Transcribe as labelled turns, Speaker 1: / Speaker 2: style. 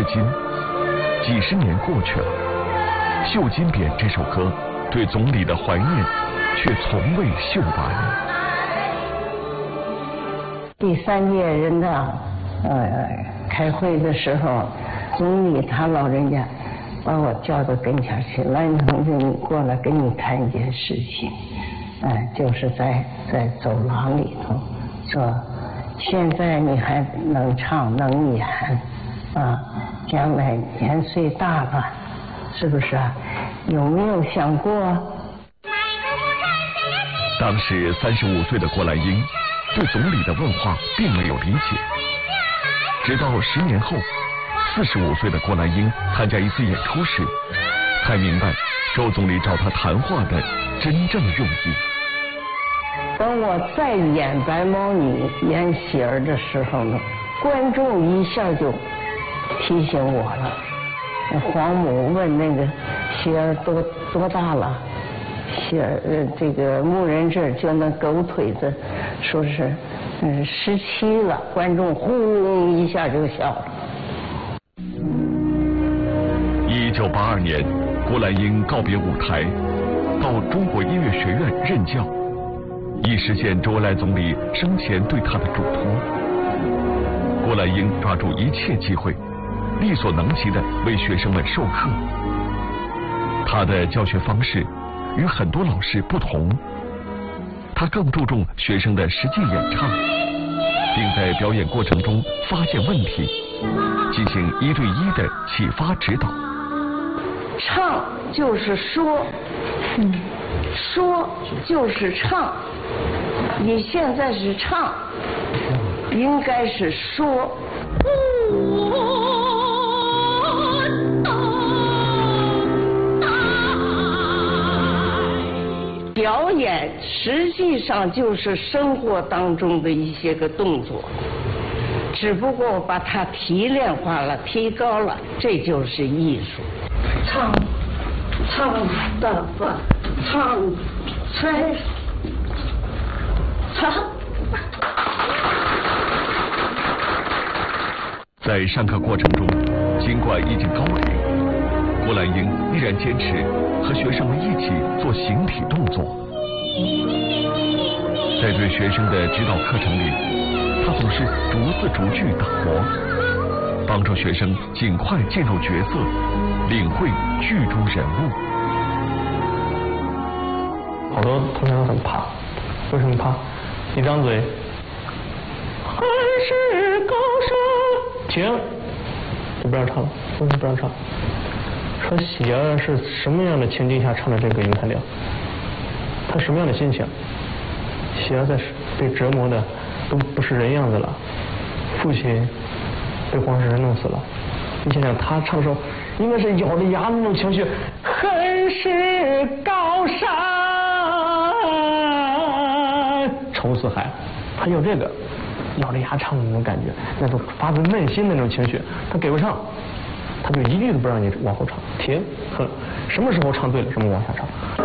Speaker 1: 今，几十年过去了，《绣金匾》这首歌对总理的怀念却从未绣完。
Speaker 2: 第3届人大开会的时候，总理他老人家把我叫到跟前去，兰同志，你过来跟你谈一件事情。就是在走廊里头说，现在你还能唱能演将来年岁大了，是不是啊？有没有想过？
Speaker 1: 当时35岁的郭兰英对总理的问话并没有理解，直到10年后，45岁的郭兰英参加一次演出时，才明白周总理找他谈话的真正用意。
Speaker 2: 等我再演白毛女、演喜儿的时候呢，观众一下就提醒我了。黄母问那个喜儿多大了？喜儿这个牧人这就那狗腿子，说是17了，观众呼一下就笑了。
Speaker 1: 1982年，郭兰英告别舞台，到中国音乐学院任教，以实现周恩来总理生前对他的嘱托。郭兰英抓住一切机会，力所能及地为学生们授课。他的教学方式与很多老师不同，他更注重学生的实际演唱，并在表演过程中发现问题，进行1对1的启发指导。
Speaker 2: 唱就是说，说就是唱。你现在是唱，应该是说。表演实际上就是生活当中的一些个动作，只不过把它提炼化了、提高了，这就是艺术。唱的吧，唱，
Speaker 1: 在上课过程中，尽管已经高龄，郭兰英依然坚持和学生们一起做形体动作。在对学生的指导课程里，他总是逐字逐句打磨，帮助学生尽快进入角色，领会剧中人物。
Speaker 3: 好多同学都很怕，为什么怕？一张嘴，还是高山，停，就不让唱了。为什么不让唱？说喜儿是什么样的情境下唱的这个咏叹调？他什么样的心情？喜儿在被折磨的都不是人样子了，父亲被黄世仁弄死了。你想想，他唱的时候应该是咬着牙那种情绪，恨是高山，愁似海，他有这个咬着牙唱的那种感觉，那种发自内心的那种情绪，他给不上，他就一律都不让你往后唱，停，什么时候唱对了，什么往下唱。